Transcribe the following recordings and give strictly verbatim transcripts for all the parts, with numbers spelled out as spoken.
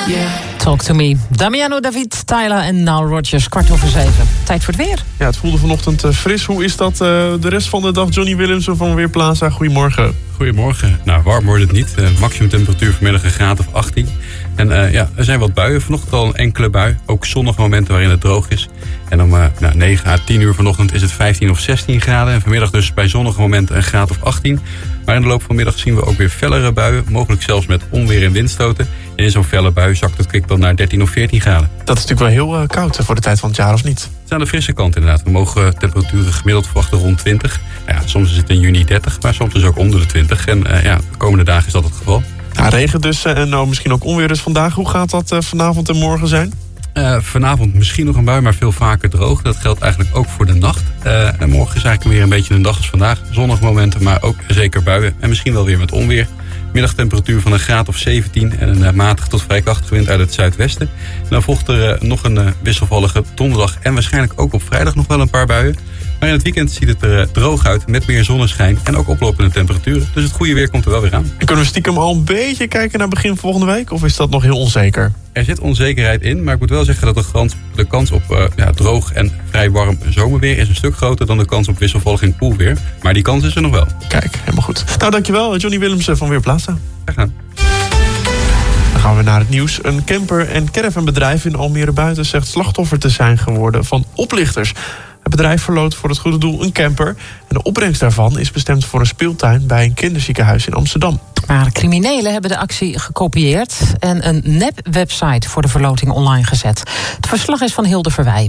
Talk to me. Damiano David, Tyler en Nile Rodgers, kwart over zeven. Tijd voor het weer. Ja, het voelde vanochtend uh, fris. Hoe is dat uh, de rest van de dag? Johnny Willemsen van Weerplaza, goedemorgen. Goedemorgen. Nou, warm wordt het niet. Uh, maximum temperatuur vanmiddag een graad of achttien. En uh, ja, er zijn wat buien. Vanochtend al een enkele bui. Ook zonnige momenten waarin het droog is. En om uh, nou, negen à tien uur vanochtend is het vijftien of zestien graden. En vanmiddag dus bij zonnige momenten een graad of achttien. Maar in de loop van de middag zien we ook weer fellere buien. Mogelijk zelfs met onweer en windstoten. En in zo'n felle bui zakt het kwik dan naar dertien of veertien graden. Dat is natuurlijk wel heel uh, koud voor de tijd van het jaar, of niet? Het is aan de frisse kant inderdaad. We mogen temperaturen gemiddeld verwachten rond twintig. Nou ja, soms is het in juni dertig, maar soms is het ook onder de twintig. En uh, ja, de komende dagen is dat het geval. Ja, regen dus uh, en nou, misschien ook onweer dus vandaag. Hoe gaat dat uh, vanavond en morgen zijn? Uh, vanavond misschien nog een bui, maar veel vaker droog. Dat geldt eigenlijk ook voor de nacht. Uh, en morgen is eigenlijk weer een beetje een dag als vandaag. Zonnige momenten, maar ook zeker buien. En misschien wel weer met onweer. Middagtemperatuur van een graad of zeventien en een uh, matig tot vrij krachtige wind uit het zuidwesten. En dan volgt er uh, nog een uh, wisselvallige donderdag en waarschijnlijk ook op vrijdag nog wel een paar buien. Maar in het weekend ziet het er uh, droog uit met meer zonneschijn en ook oplopende temperaturen. Dus het goede weer komt er wel weer aan. En kunnen we stiekem al een beetje kijken naar begin volgende week? Of is dat nog heel onzeker? Er zit onzekerheid in, maar ik moet wel zeggen dat de kans, de kans op uh, ja, droog en vrij warm zomerweer is een stuk groter dan de kans op wisselvallig in poolweer. Maar die kans is er nog wel. Kijk, helemaal goed. Nou, dankjewel Johnny Willemsen van Weerplaza. Graag gedaan. Dan gaan we naar het nieuws. Een camper- en caravanbedrijf in Almere Buiten zegt slachtoffer te zijn geworden van oplichters. Het bedrijf verloot voor het goede doel een camper. En de opbrengst daarvan is bestemd voor een speeltuin bij een kinderziekenhuis in Amsterdam. Maar criminelen hebben de actie gekopieerd en een nep-website voor de verloting online gezet. Het verslag is van Hilde Verwij.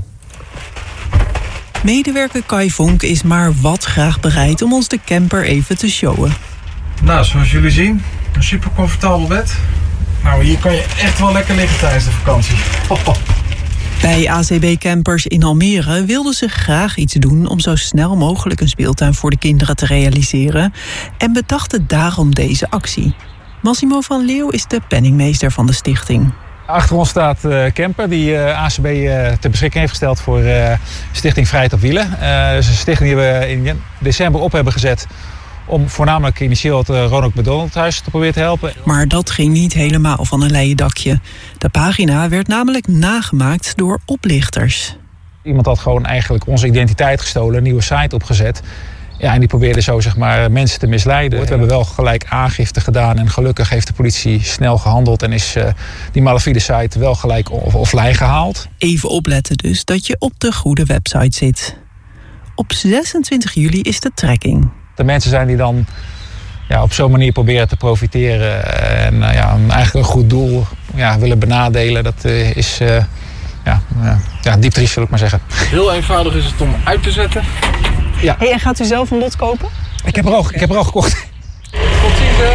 Medewerker Kai Vonk is maar wat graag bereid om ons de camper even te showen. Nou, zoals jullie zien, een super comfortabel bed. Nou, hier kan je echt wel lekker liggen tijdens de vakantie. Oh. Bij A C B Campers in Almere wilden ze graag iets doen om zo snel mogelijk een speeltuin voor de kinderen te realiseren en bedachten daarom deze actie. Massimo van Leeuw is de penningmeester van de stichting. Achter ons staat uh, Camper, die uh, A C B uh, ter beschikking heeft gesteld voor uh, Stichting Vrijheid op Wielen. Uh, dat is een stichting die we in december op hebben gezet om voornamelijk initieel het uh, Ronald McDonald Huis te proberen te helpen. Maar dat ging niet helemaal van een leien dakje. De pagina werd namelijk nagemaakt door oplichters. Iemand had gewoon eigenlijk onze identiteit gestolen, een nieuwe site opgezet. Ja, en die probeerde zo zeg maar mensen te misleiden. We hebben wel gelijk aangifte gedaan en gelukkig heeft de politie snel gehandeld en is uh, die malafide site wel gelijk offline gehaald. Even opletten dus dat je op de goede website zit. Op zesentwintig juli is de trekking. De mensen zijn die dan ja, op zo'n manier proberen te profiteren en uh, ja, eigenlijk een goed doel ja, willen benadelen. Dat uh, is uh, ja, uh, ja, diep triest, wil ik maar zeggen. Heel eenvoudig is het om uit te zetten. Ja. Hey, en gaat u zelf een lot kopen? Ik heb er al, ik heb er al gekocht. Tot ziens.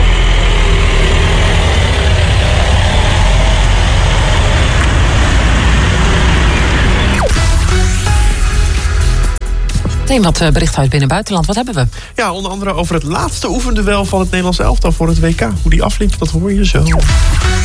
Neem wat bericht uit binnen buitenland. Wat hebben we? Ja, onder andere over het laatste oefenduel van het Nederlands elftal voor het W K. Hoe die afliep, dat hoor je zo.